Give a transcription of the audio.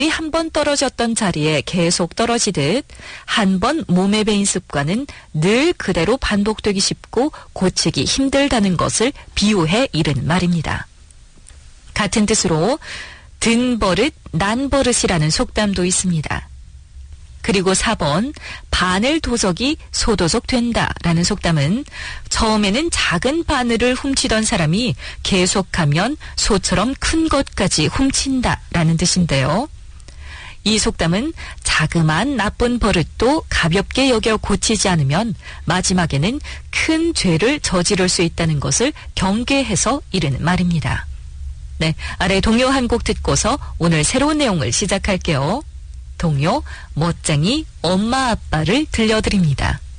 한 번 떨어졌던 자리에 계속 떨어지듯 한 번 몸에 배인 습관은 늘 그대로 반복되기 쉽고 고치기 힘들다는 것을 비유해 이른 말입니다. 같은 뜻으로 든 버릇 난 버릇이라는 속담도 있습니다. 그리고 4번 바늘 도적이 소도적 된다라는 속담은 처음에는 작은 바늘을 훔치던 사람이 계속하면 소처럼 큰 것까지 훔친다라는 뜻인데요. 이 속담은 자그마한 나쁜 버릇도 가볍게 여겨 고치지 않으면 마지막에는 큰 죄를 저지를 수 있다는 것을 경계해서 이르는 말입니다. 네, 아래 동요 한 곡 듣고서 오늘 새로운 내용을 시작할게요. 동요 멋쟁이 엄마 아빠를 들려드립니다.